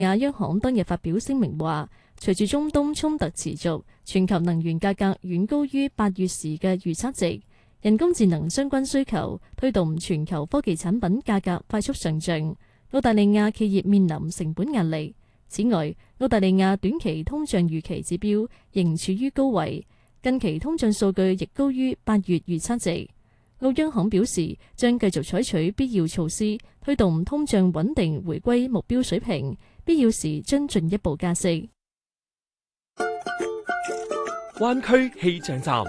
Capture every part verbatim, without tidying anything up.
亞央行當日發表聲明話，隨住中東衝突持續，全球能源價格遠高於八月時嘅預測值，人工智能相關需求推動全球科技產品價格快速上漲，澳大利亞企業面臨成本壓力。此外，澳大利亞短期通脹預期指標仍處於高位，近期通脹數據亦高於八月預測值。澳央行表示，將繼續採取必要措施，推動通脹穩定回歸目標水平，必要時將進一步加息。 灣區氣象站，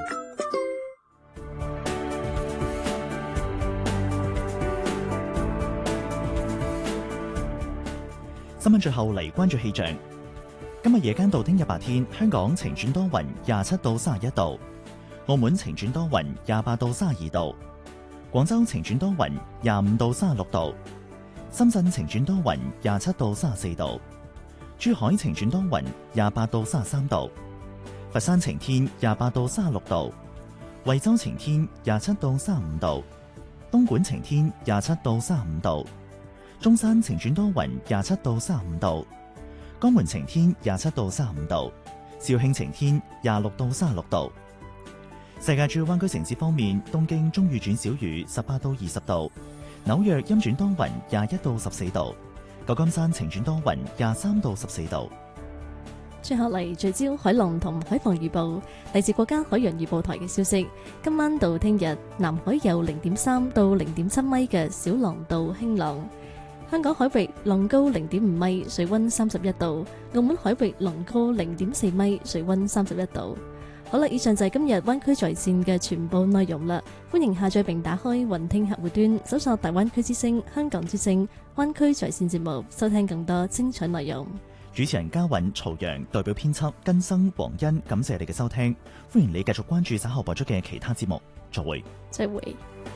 新聞最後嚟關注氣象。今日夜間到聽日白天，香港晴轉多雲，廿七到三十一度；澳門晴轉多雲，廿八到三十二度；廣州晴轉多雲，廿五到三十六度；深圳晴轉多雲，廿七到三十四度；珠海晴轉多雲，廿八到三十三度；佛山晴天，廿八到三十六度；惠州晴天，廿七到三十五度；東莞晴天，廿七到三十五度；中山晴轉多雲，廿七到三十五度；江門晴天，廿七到三十五度；肇慶晴天，廿六到三十六度。世界主要灣區城市方面，東京中雨轉小雨，十八到二十度；紐約陰轉多雲，廿一到十四度；舊金山晴轉多雲，廿三到十四度。 最後嚟聚焦海浪同海防預報，嚟自國家海洋預報台嘅消息，今晚到聽日，南海有零點三到零點七米嘅小浪到輕浪。香港海域浪高零點五米，水溫三十一度；澳門海域浪高零點四米，水溫三十一度。好啦，以上就係今日灣區在線嘅全部內容啦。歡迎下載並打開雲聽客戶端，搜索大灣區之聲、香港之聲、灣區在線節目，收聽更多精彩內容。 主持人嘉韻、曹陽，代表編輯根生、黃欣，感謝你嘅收聽。歡迎你繼續關注稍後播出嘅其他節目。再會。 再會。